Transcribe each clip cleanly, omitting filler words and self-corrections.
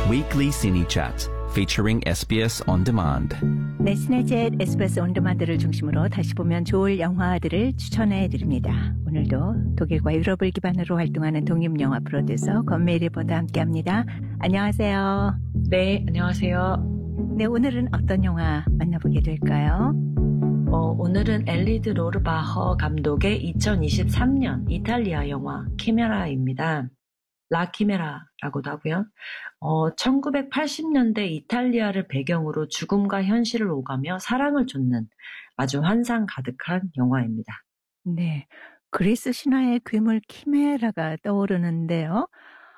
Weekly Cine Chat, featuring SBS On Demand. 네, 시네젯 SBS 온데만드를 중심으로 다시 보면 좋을 영화들을 추천해 드립니다. 오늘도 독일과 유럽을 기반으로 활동하는 독립영화 프로듀서 권메이 리포터와 함께합니다. 안녕하세요. 네, 안녕하세요. 네, 오늘은 어떤 영화 만나보게 될까요? 오늘은 엘리드 로르바허 감독의 2023년 이탈리아 영화 키메라입니다. 라 키메라라고도 하고요. 1980년대 이탈리아를 배경으로 죽음과 현실을 오가며 사랑을 쫓는 아주 환상 가득한 영화입니다. 네, 그리스 신화의 괴물 키메라가 떠오르는데요.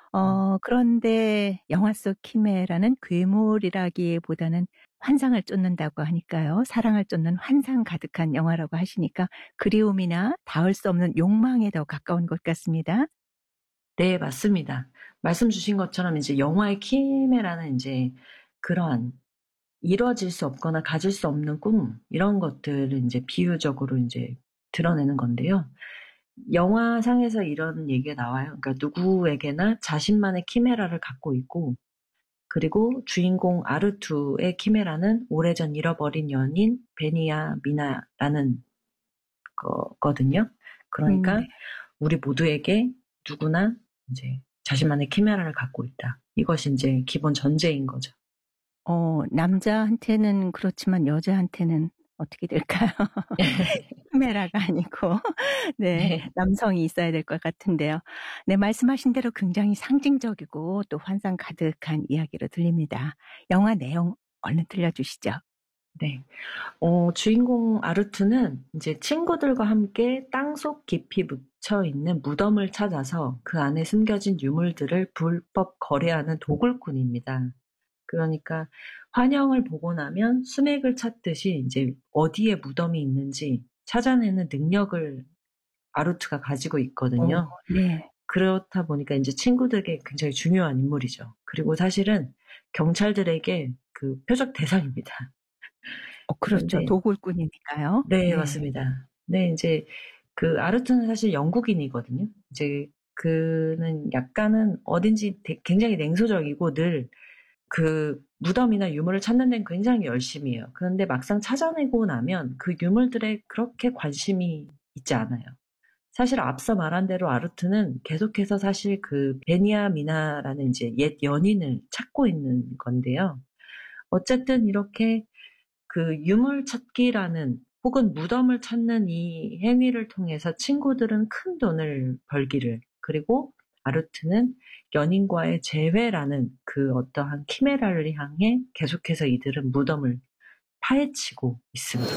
그런데 영화 속 키메라는 괴물이라기보다는 환상을 쫓는다고 하니까요. 사랑을 쫓는 환상 가득한 영화라고 하시니까 그리움이나 닿을 수 없는 욕망에 더 가까운 것 같습니다. 네, 맞습니다. 말씀 주신 것처럼 이제 영화의 키메라는 이제 그러한 이루어질 수 없거나 가질 수 없는 꿈, 이런 것들을 이제 비유적으로 이제 드러내는 건데요. 영화상에서 이런 얘기가 나와요. 그러니까 누구에게나 자신만의 키메라를 갖고 있고, 그리고 주인공 아르투의 키메라는 오래전 잃어버린 연인 베니아 미나라는 거거든요. 그러니까 우리 모두에게 누구나 이제 자신만의 키메라를 갖고 있다. 이것이 이제 기본 전제인 거죠. 남자한테는 그렇지만 여자한테는 어떻게 될까요? 키메라가 아니고, 네, 남성이 있어야 될 것 같은데요. 네, 말씀하신 대로 굉장히 상징적이고 또 환상 가득한 이야기로 들립니다. 영화 내용 얼른 들려주시죠. 네. 주인공 아르투는 이제 친구들과 함께 땅속 깊이 묻혀 있는 무덤을 찾아서 그 안에 숨겨진 유물들을 불법 거래하는 도굴꾼입니다. 그러니까 환영을 보고 나면 수맥을 찾듯이 이제 어디에 무덤이 있는지 찾아내는 능력을 아르투가 가지고 있거든요. 네. 그렇다 보니까 이제 친구들에게 굉장히 중요한 인물이죠. 그리고 사실은 경찰들에게 그 표적 대상입니다. 그렇죠. 도굴꾼이니까요. 네, 맞습니다. 네, 이제 그 아르투는 사실 영국인이거든요. 이제 그는 약간은 어딘지 굉장히 냉소적이고 늘 그 무덤이나 유물을 찾는 데는 굉장히 열심히 해요. 그런데 막상 찾아내고 나면 그 유물들에 그렇게 관심이 있지 않아요. 사실 앞서 말한 대로 아르투는 계속해서 사실 그 베니아 미나라는 이제 옛 연인을 찾고 있는 건데요. 어쨌든 이렇게 그 유물 찾기라는 혹은 무덤을 찾는 이 행위를 통해서 친구들은 큰 돈을 벌기를, 그리고 아르투는 연인과의 재회라는 그 어떠한 키메라를 향해 계속해서 이들은 무덤을 파헤치고 있습니다.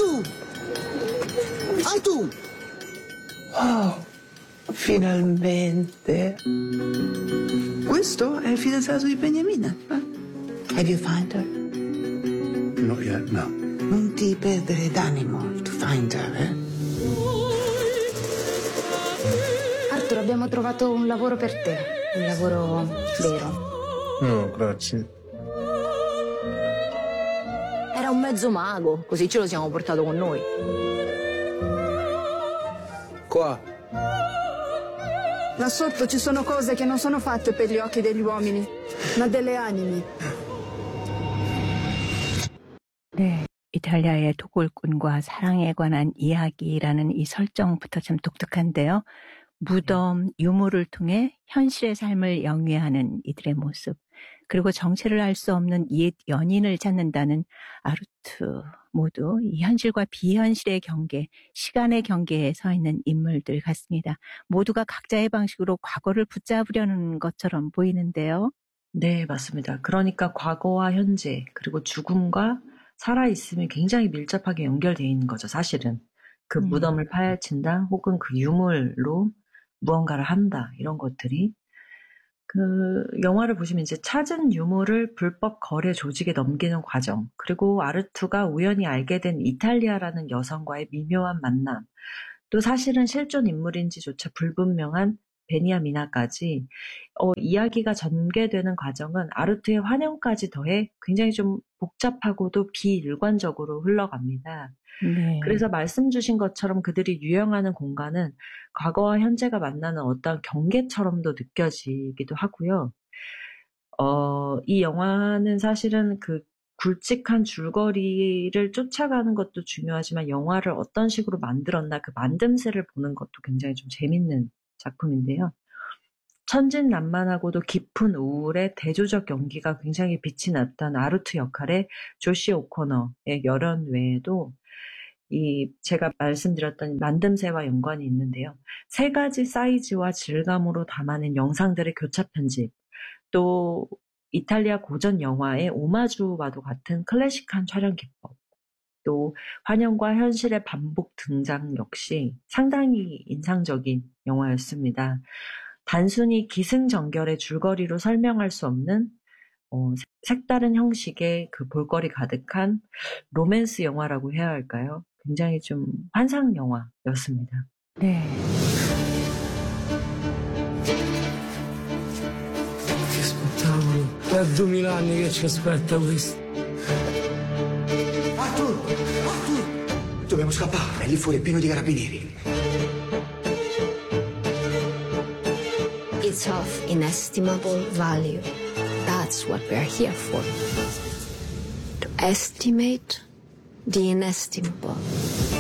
Artu! Oh, finalmente. Questo è il fidanzato di Beniamina. Have you found her? Not yet, no. Non ti perdere d'animo to find her, eh? Arthur, abbiamo trovato un lavoro per te. Un lavoro vero. No, grazie. Era un mezzo mago, così ce lo siamo portato con noi. Qua. Là sotto ci sono cose che non sono fatte per gli occhi degli uomini, ma delle anime. 네, 이탈리아의 도굴꾼과 사랑에 관한 이야기라는 이 설정부터 참 독특한데요. 무덤, 유물을 통해 현실의 삶을 영위하는 이들의 모습, 그리고 정체를 알 수 없는 옛 연인을 찾는다는 아르투, 모두 이 현실과 비현실의 경계, 시간의 경계에 서 있는 인물들 같습니다. 모두가 각자의 방식으로 과거를 붙잡으려는 것처럼 보이는데요. 네, 맞습니다. 그러니까 과거와 현재, 그리고 죽음과 살아있음이 굉장히 밀접하게 연결되어 있는 거죠, 사실은. 그 무덤을 파헤친다, 혹은 그 유물로 무언가를 한다, 이런 것들이. 그 영화를 보시면 이제 찾은 유물을 불법 거래 조직에 넘기는 과정, 그리고 아르투가 우연히 알게 된 이탈리아라는 여성과의 미묘한 만남, 또 사실은 실존 인물인지조차 불분명한 베니아미나까지 이야기가 전개되는 과정은 아르투의 환영까지 더해 굉장히 좀 복잡하고도 비일관적으로 흘러갑니다. 네. 그래서 말씀 주신 것처럼 그들이 유영하는 공간은 과거와 현재가 만나는 어떤 경계처럼도 느껴지기도 하고요. 이 영화는 사실은 그 굵직한 줄거리를 쫓아가는 것도 중요하지만 영화를 어떤 식으로 만들었나 그 만듦새를 보는 것도 굉장히 좀 재밌는 작품인데요. 천진난만하고도 깊은 우울의 대조적 연기가 굉장히 빛이 났던 아루트 역할의 조시 오코너의 열연 외에도 제가 말씀드렸던 만듦새와 연관이 있는데요. 3가지 사이즈와 질감으로 담아낸 영상들의 교차 편집, 또 이탈리아 고전 영화의 오마주와도 같은 클래식한 촬영 기법, 또 환영과 현실의 반복 등장 역시 상당히 인상적인 영화였습니다. 단순히 기승전결의 줄거리로 설명할 수 없는 색다른 형식의 그 볼거리 가득한 로맨스 영화라고 해야 할까요? 굉장히 좀 환상 영화였습니다. 네. Ti aspettavo. È 2000 anni che ci aspetta questo. Arthur! Arthur! Dobbiamo scappare, lì fuori è pieno di carabinieri. It's of inestimable value. That's what we're here for. To estimate the inestimable.